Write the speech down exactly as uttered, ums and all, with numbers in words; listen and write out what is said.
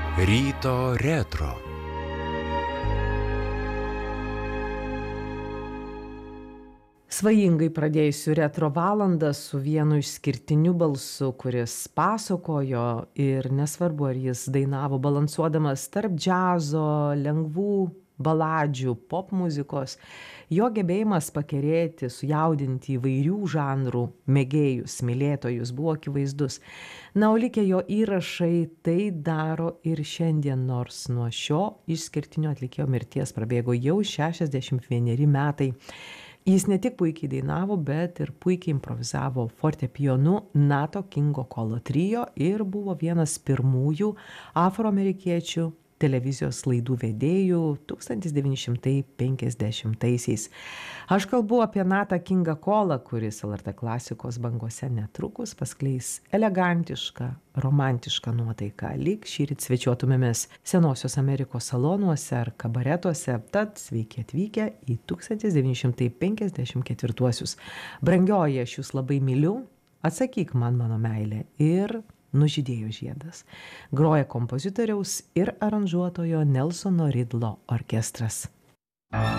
Ryto retro. Svajingai pradėjusiu retro valandą su vienu išskirtiniu balsu, kuris pasakojo ir nesvarbu, ar jis dainavo balansuodamas tarp džiazo, lengvų baladžių, pop muzikos, jo gebėjimas pakerėti, sujaudinti įvairių žanrų mėgėjus, mylėtojus buvo akivaizdus. Na, o likę jo įrašai tai daro ir šiandien, nors nuo šio išskirtinio atlikėjo mirties prabėgo jau šešiasdešimt vieneri metai. Jis ne tik puikiai dainavo, bet ir puikiai improvizavo fortepijonu Nato Kingo Colo trio ir buvo vienas pirmųjų afroamerikiečių televizijos laidų vedėjų tūkstantis devyni šimtai penkiasdešimtaisiais. Aš kalbu apie Natą Kingą Colą, kuris L R T klasikos bangose netrukus paskleis elegantišką, romantišką nuotaiką, lyg šįryt svečiuotumėmės Senosios Amerikos salonuose ar kabaretuose, tad sveiki atvykę į tūkstantis devyni šimtai penkiasdešimt ketvirtuosius. Brangioji, aš jūs labai myliu, atsakyk man mano meilė ir Nužydėjo žiedas. Groja kompozitoriaus ir aranžuotojo Nelsono Ridlo orkestras.